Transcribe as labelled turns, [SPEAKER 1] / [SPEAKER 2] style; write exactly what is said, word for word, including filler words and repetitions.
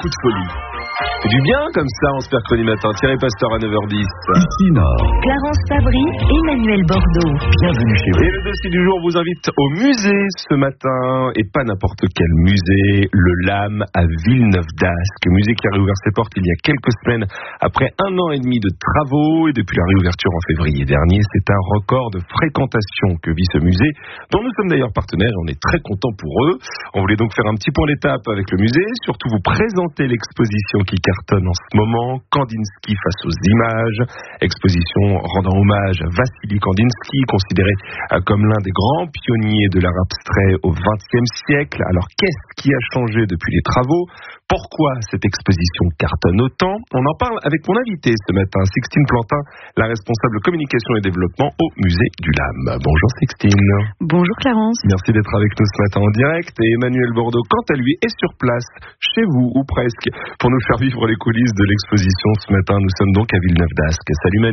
[SPEAKER 1] coup de folie. C'est du bien comme ça en ce mercredi matin. Thierry Pasteur à neuf heures dix.
[SPEAKER 2] Ici Nord.
[SPEAKER 3] Clarence Fabry, Emmanuel Bordeaux.
[SPEAKER 2] Bienvenue chez vous.
[SPEAKER 1] Et le dossier du jour vous invite au musée ce matin. Et pas n'importe quel musée. Le Lame à Villeneuve-d'Ascq. Musée qui a réouvert ses portes il y a quelques semaines après un an et demi de travaux. Et depuis la réouverture en février dernier, c'est un record de fréquentation que vit ce musée, dont nous sommes d'ailleurs partenaires. On est très contents pour eux. On voulait donc faire un petit point d'étape avec le musée. Surtout vous présenter l'exposition qui cartonne en ce moment, Kandinsky face aux images, exposition rendant hommage à Vassili Kandinsky, considéré comme l'un des grands pionniers de l'art abstrait au vingtième siècle. Alors qu'est-ce qui a changé depuis les travaux ? Pourquoi cette exposition cartonne autant ? On en parle avec mon invité ce matin, Sixtine Plantin, la responsable communication et développement au musée du Lame. Bonjour Sixtine.
[SPEAKER 4] Bonjour Clarence.
[SPEAKER 1] Merci d'être avec nous ce matin en direct. Et Emmanuel Bordeaux, quant à lui, est sur place, chez vous ou presque, pour nous faire vivre les coulisses de l'exposition ce matin. Nous sommes donc à Villeneuve-d'Ascq. Salut Manu.